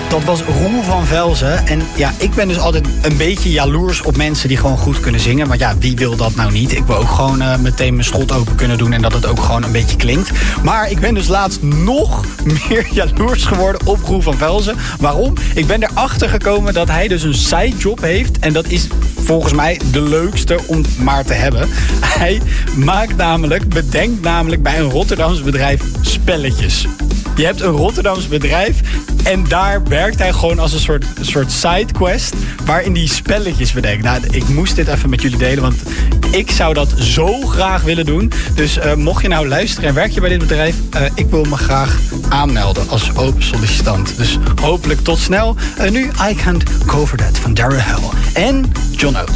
Dat was Roel van Velzen. En ja, ik ben dus altijd een beetje jaloers op mensen die gewoon goed kunnen zingen. Want ja, wie wil dat nou niet? Ik wil ook gewoon meteen mijn strot open kunnen doen en dat het ook gewoon een beetje klinkt. Maar ik ben dus laatst nog meer jaloers geworden op Roel van Velzen. Waarom? Ik ben erachter gekomen dat hij dus een sidejob heeft. En dat is volgens mij de leukste om maar te hebben. Hij bedenkt namelijk bij een Rotterdams bedrijf spelletjes. Je hebt een Rotterdams bedrijf en daar werkt hij gewoon als een soort sidequest waarin die spelletjes bedenkt. Nou, ik moest dit even met jullie delen, want ik zou dat zo graag willen doen. Dus mocht je nou luisteren en werk je bij dit bedrijf, ik wil me graag aanmelden als open sollicitant. Dus hopelijk tot snel. Nu I Can't Go For That van Daryl Hall en John Oates.